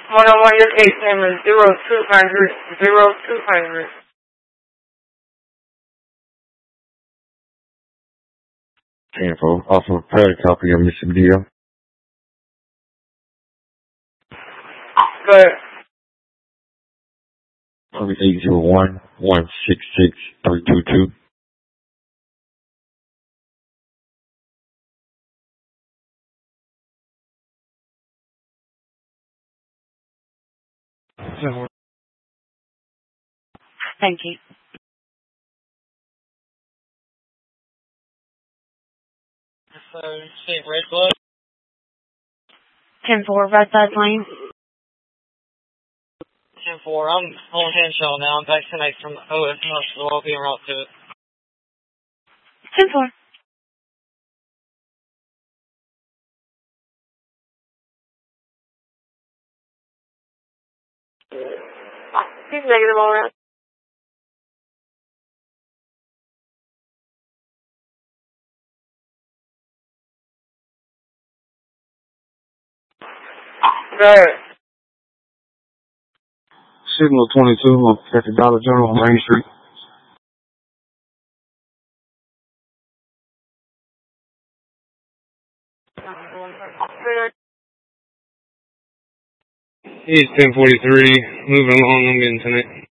101, your case name is 0200. 10-4. Also, prepared copy of Mr. Deal. Good. 801-166-322. Thank you. So, say Red Blood. 10-4, Red Bud Lane. 10-4, I'm on Henshaw now. I'm vaccinated from OS Hospital. I'll be en route to it. 10-4. He's negative all around. Good. Signal 22 at the Dollar General on Main Street. He's 1043, moving along, I'm getting tonight.